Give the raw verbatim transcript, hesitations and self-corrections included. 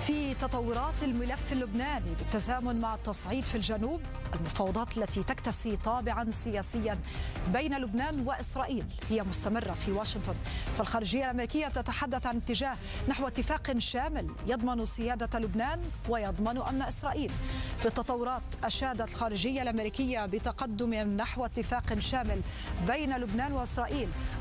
في تطورات الملف اللبناني بالتزامن مع التصعيد في الجنوب، المفاوضات التي تكتسي طابعا سياسيا بين لبنان وإسرائيل هي مستمرة في واشنطن، فالخارجية الأمريكية تتحدث عن اتجاه نحو اتفاق شامل يضمن سيادة لبنان ويضمن أمن إسرائيل. في التطورات أشادت الخارجية الأمريكية بتقدم نحو اتفاق شامل بين لبنان وإسرائيل،